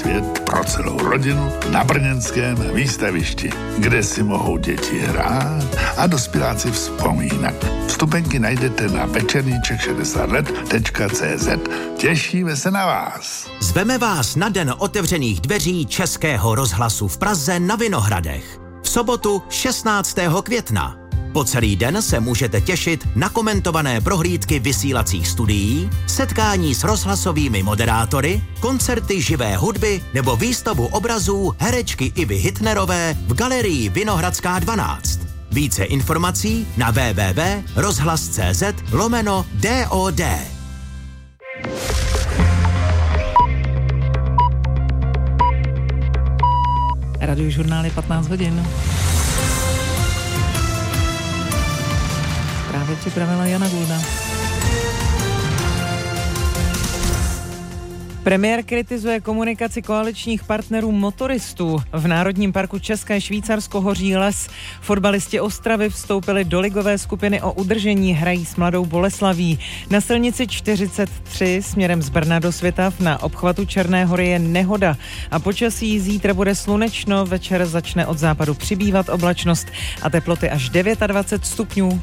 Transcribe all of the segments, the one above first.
svět pro celou rodinu na brněnském výstavišti, kde si mohou děti hrát a dospěláci vzpomínat. Vstupenky najdete na večerníček60let.cz. Těšíme se na vás. Zveme vás na den otevřených dveří Českého rozhlasu v Praze na Vinohradech. V sobotu 16. května. Po celý den se můžete těšit na komentované prohlídky vysílacích studií, setkání s rozhlasovými moderátory, koncerty živé hudby nebo výstavu obrazů herečky Ivy Hitnerové v galerii Vinohradská 12. Více informací na www.rozhlas.cz/DOD. Radiožurnál je 15 hodin. Právě připravila Jana Gulda. Premiér kritizuje komunikaci koaličních partnerů motoristů. V Národním parku České Švýcarsko hoří les. Fotbalisti Ostravy vstoupili do ligové skupiny o udržení, hrají s Mladou Boleslaví. Na silnici 43 směrem z Brna do Svitav na obchvatu Černé Hory je nehoda. A počasí zítra bude slunečno, večer začne od západu přibývat oblačnost a teploty až 29 stupňů.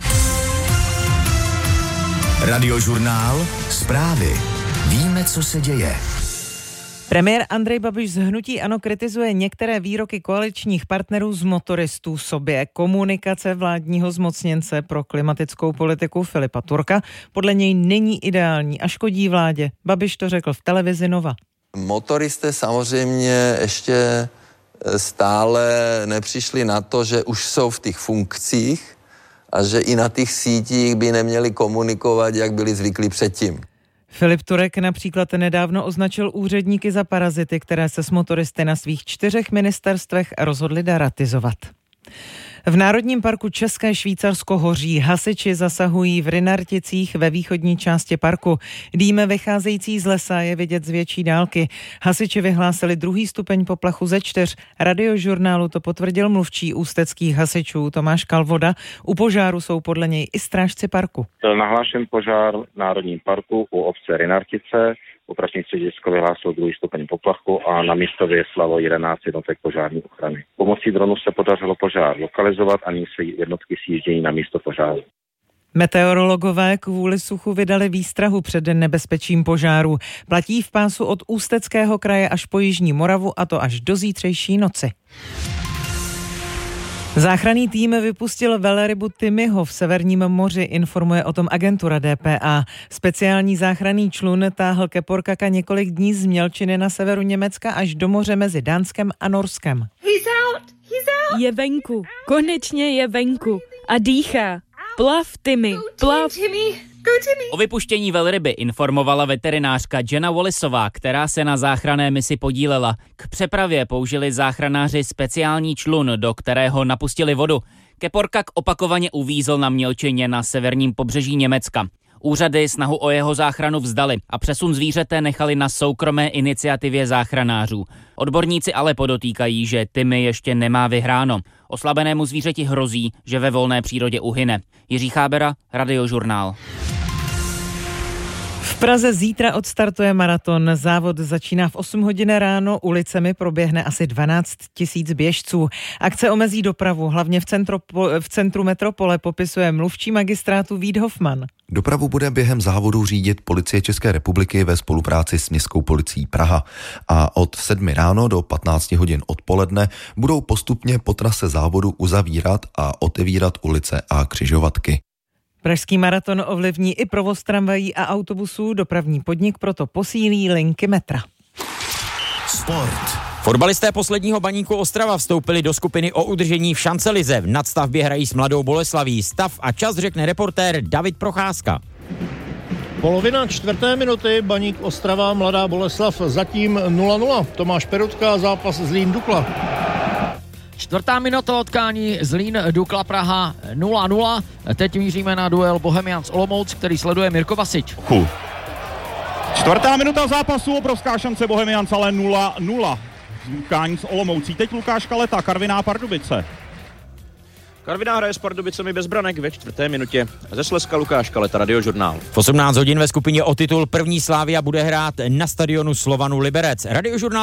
Radiožurnál, zprávy. Víme, co se děje. Premiér Andrej Babiš z hnutí ANO kritizuje některé výroky koaličních partnerů z motoristů sobě. Komunikace vládního zmocněnce pro klimatickou politiku Filipa Turka podle něj není ideální a škodí vládě. Babiš to řekl v televizi Nova. Motoristé samozřejmě ještě stále nepřišli na to, že už jsou v těch funkcích a že i na těch sítích by neměli komunikovat, jak byli zvyklí předtím. Filip Turek například nedávno označil úředníky za parazity, které se s motoristy na svých 4 ministerstvech rozhodli deratizovat. V Národním parku České Švýcarsko hoří. Hasiči zasahují v Rynarticích ve východní části parku. Dým vycházející z lesa je vidět z větší dálky. Hasiči vyhlásili 2. stupeň poplachu ze 4. Radiožurnálu to potvrdil mluvčí ústeckých hasičů Tomáš Kalvoda. U požáru jsou podle něj i strážci parku. Byl nahlášen požár v Národním parku u obce Rynartice. Operační středisko vyhlásilo 2. stupeň poplachu a na místo vyslalo 11 jednotek požární ochrany. Pomocí dronu se podařilo požár lokalizovat a nyní se jednotky sjíždějí na místo požáru. Meteorologové kvůli suchu vydali výstrahu před nebezpečím požáru. Platí v pásu od Ústeckého kraje až po Jižní Moravu, a to až do zítřejší noci. Záchranný tým vypustil velrybu Timmyho v Severním moři, informuje o tom agentura DPA. Speciální záchranný člun táhl keporkaka několik dní z mělčiny na severu Německa až do moře mezi Dánskem a Norskem. Je venku, konečně je venku a dýchá. Plav, Timmy, plav. O vypuštění velryby informovala veterinářka Jenna Wallisová, která se na záchranné misi podílela. K přepravě použili záchranáři speciální člun, do kterého napustili vodu. Keporkak opakovaně uvízl na mělčině na severním pobřeží Německa. Úřady snahu o jeho záchranu vzdali a přesun zvířete nechali na soukromé iniciativě záchranářů. Odborníci ale podotýkají, že Timmy ještě nemá vyhráno. Oslabenému zvířeti hrozí, že ve volné přírodě uhyne. Jiří Chábera, Radiožurnál. V Praze zítra odstartuje maraton. Závod začíná v 8 hodin ráno, ulicemi proběhne asi 12 000 běžců. Akce omezí dopravu, hlavně v centru metropole, popisuje mluvčí magistrátu Vít Hofman. Dopravu bude během závodu řídit Policie České republiky ve spolupráci s Městskou policií Praha. A od 7 ráno do 15 hodin odpoledne budou postupně po trase závodu uzavírat a otevírat ulice a křižovatky. Pražský maraton ovlivní i provoz tramvají a autobusů, dopravní podnik proto posílí linky metra. Sport. Fotbalisté posledního Baníku Ostrava vstoupili do skupiny o udržení v šancelize. V nadstavbě hrají s Mladou Boleslaví. Stav a čas řekne reportér David Procházka. Polovina 4. minuty, Baník Ostrava, Mladá Boleslav zatím 0-0. Tomáš Perutka, zápas Zlín Dukla. 4. minuta utkání Zlín Dukla Praha 0-0. Teď míříme na duel Bohemians Olomouc, který sleduje Mirko Vasič. 4. minuta zápasu, obrovská šance Bohemians, ale 0-0. Utkání s Olomoucí. Teď Lukáš Kaleta, Karviná Pardubice. Karviná hraje s Pardubicemi bez branek ve 4. minutě. Ze Slezska Lukáš Kaleta, Radiožurnál. V 18 hodin ve skupině o titul první Slavia bude hrát na stadionu Slovanu Liberec. Radiožurnál